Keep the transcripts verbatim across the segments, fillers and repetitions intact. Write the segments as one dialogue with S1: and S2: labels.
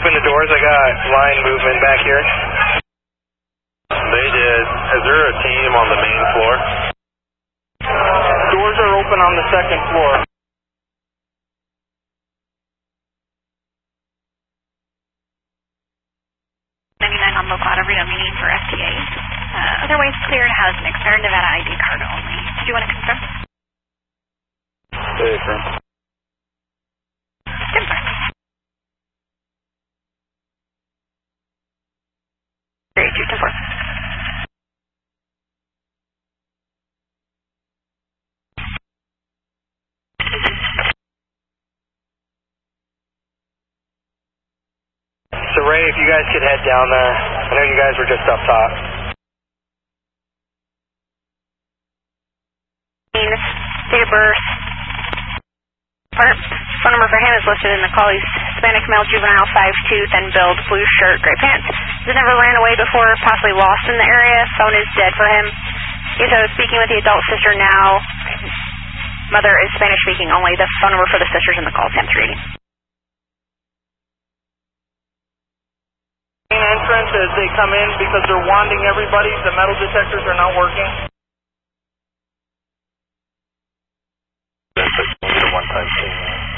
S1: open the doors? I got line movement back here.
S2: They did. Is there a team on the main floor?
S1: Doors are open on the second floor.
S3: ninety-nine on local auto read on meeting for F T A. Uh, otherwise clear and has an expired Nevada I D card only. Did you want to confirm?
S2: Hey, confirm.
S3: Confirm. Great, two to four.
S1: So Ray, if you guys could head down there. I know you guys were just up top.
S3: Date of birth. Phone number for him is listed in the call. He's Hispanic male, juvenile, five two, thin build, blue shirt, gray pants. He's never ran away before, possibly lost in the area. Phone is dead for him. He's uh, speaking with the adult sister now. Mother is Spanish speaking only. The phone number for the sisters in the call, ten three.
S1: Main entrance as they come in because they're wanding everybody. The metal detectors are not working.
S2: One-time thing.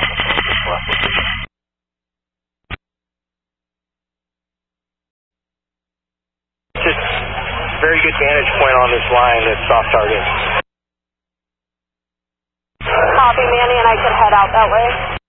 S1: Just very good vantage point on this line that's soft target.
S4: Copy, Manny, and I can head out that way.